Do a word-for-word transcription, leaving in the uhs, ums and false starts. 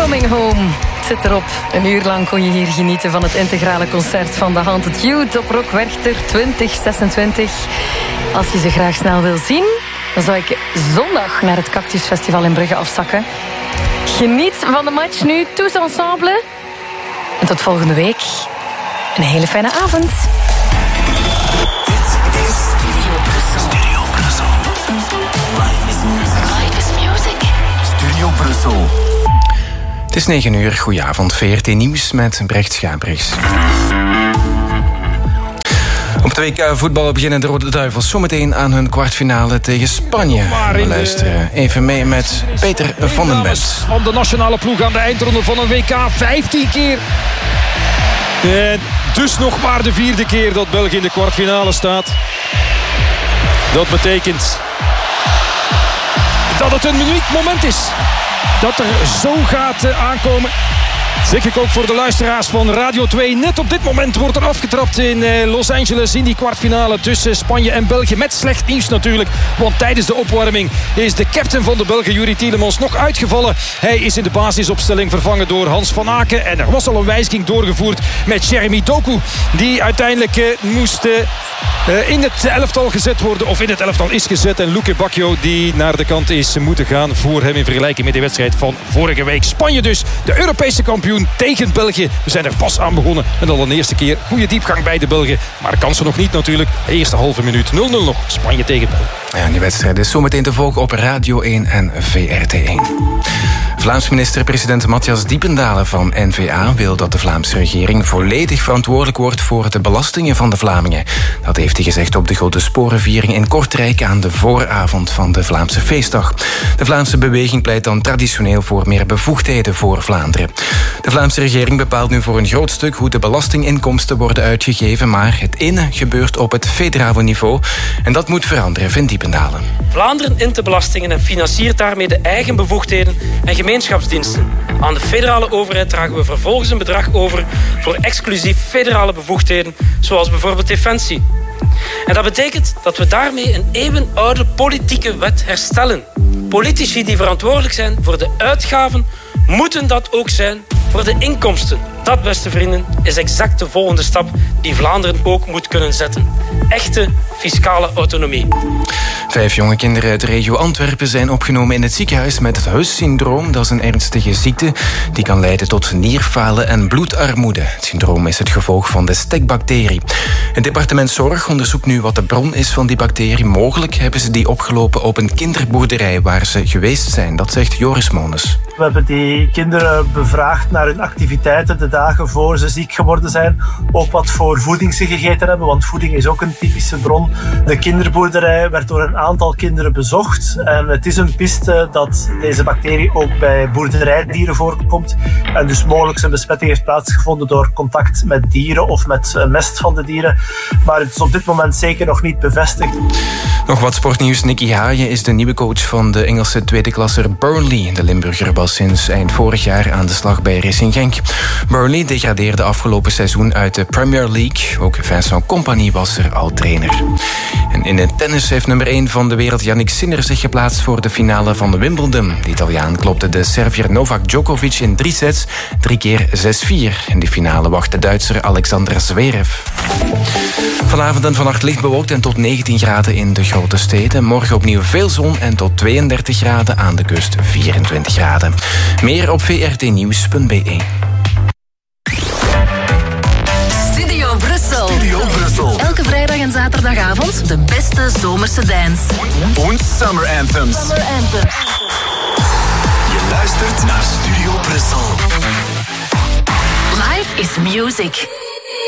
Coming Home. Het zit erop. Een uur lang kon je hier genieten van het integrale concert van The Haunted Youth op Rock Werchter twintig zesentwintig. Als je ze graag snel wil zien, dan zou ik zondag naar het Cactus Festival in Brugge afzakken. Geniet van de match nu, tous ensemble. En tot volgende week. Een hele fijne avond. Dit is Studio Brussel. Studio Brussel. Life is music. Life is music. Studio Brussel. Het is negen uur, goedenavond. V R T Nieuws met Brecht Schabrichs. Op de W K voetbal beginnen de Rode Duivels zometeen aan hun kwartfinale tegen Spanje. We luisteren even mee met Peter van den Bent. Van de nationale ploeg aan de eindronde van een W K. vijftien keer. En dus nog maar de vierde keer dat België in de kwartfinale staat. Dat betekent dat het een uniek moment is. Dat er zo gaat aankomen. Zeg ik ook voor de luisteraars van Radio twee. Net op dit moment wordt er afgetrapt in Los Angeles in die kwartfinale tussen Spanje en België. Met slecht nieuws natuurlijk, want tijdens de opwarming is de captain van de Belgen, Juri Tielemans, nog uitgevallen. Hij is in de basisopstelling vervangen door Hans van Aken. En er was al een wijziging doorgevoerd met Jeremy Doku, die uiteindelijk uh, moest uh, in het elftal gezet worden, of in het elftal is gezet. En Luque Bacchio, die naar de kant is moeten gaan voor hem in vergelijking met de wedstrijd van vorige week. Spanje dus, de Europese kampioen tegen België. We zijn er pas aan begonnen en al een eerste keer goede diepgang bij de Belgen. Maar kansen nog niet natuurlijk. De eerste halve minuut nul nul nog. Spanje tegen België. Ja, die wedstrijd is zometeen te volgen op Radio één en V R T één. Vlaams minister-president Matthias Diependalen van N V A wil dat de Vlaamse regering volledig verantwoordelijk wordt voor de belastingen van de Vlamingen. Dat heeft hij gezegd op de Grote Sporenviering in Kortrijk aan de vooravond van de Vlaamse feestdag. De Vlaamse beweging pleit dan traditioneel voor meer bevoegdheden voor Vlaanderen. De Vlaamse regering bepaalt nu voor een groot stuk hoe de belastinginkomsten worden uitgegeven, maar het innen gebeurt op het federale niveau en dat moet veranderen, vindt Diependalen. Vlaanderen int de belastingen en financiert daarmee de eigen bevoegdheden en gemeenschapsdiensten. Aan de federale overheid dragen we vervolgens een bedrag over voor exclusief federale bevoegdheden, zoals bijvoorbeeld defensie. En dat betekent dat we daarmee een eeuwenoude politieke wet herstellen. Politici die verantwoordelijk zijn voor de uitgaven, moeten dat ook zijn voor de inkomsten. Dat, beste vrienden, is exact de volgende stap die Vlaanderen ook moet kunnen zetten. Echte fiscale autonomie. Vijf jonge kinderen uit de regio Antwerpen zijn opgenomen in het ziekenhuis met het Huys-syndroom. Dat is een ernstige ziekte die kan leiden tot nierfalen en bloedarmoede. Het syndroom is het gevolg van de stekbacterie. Het departement Zorg onderzoekt nu wat de bron is van die bacterie. Mogelijk hebben ze die opgelopen op een kinderboerderij waar ze geweest zijn. Dat zegt Joris Mones. We hebben die kinderen bevraagd naar hun activiteiten de dagen voor ze ziek geworden zijn. Ook wat voor voeding ze gegeten hebben, want voeding is ook een typische bron. De kinderboerderij werd door een aantal kinderen bezocht. En het is een piste dat deze bacterie ook bij boerderijdieren voorkomt. En dus mogelijk zijn besmetting heeft plaatsgevonden door contact met dieren of met mest van de dieren. Maar het is op dit moment zeker nog niet bevestigd. Nog wat sportnieuws. Nicky Haaien is de nieuwe coach van de Engelse tweede klasser Burnley. De Limburger was sinds eind vorig jaar aan de slag bij Racing Genk. Burnley degradeerde afgelopen seizoen uit de Premier League. Ook Vincent Kompany was er al trainer. En in het tennis heeft nummer één van de wereld Jannik Sinner zich geplaatst voor de finale van de Wimbledon. De Italiaan klopte de Serviër Novak Djokovic in drie sets, drie keer zes vier. In de finale wacht de Duitser Alexander Zverev. Vanavond en vannacht licht bewolkt en tot negentien graden in de grote steden. Morgen opnieuw veel zon en tot tweeëndertig graden, aan de kust vierentwintig graden. Meer op v r t nieuws punt b e. Studio Brussel. Studio Brussel. Elke vrijdag en zaterdagavond de beste zomerse dance. Und Summer Anthems. Summer Anthems. Je luistert naar Studio Brussel. Life is music.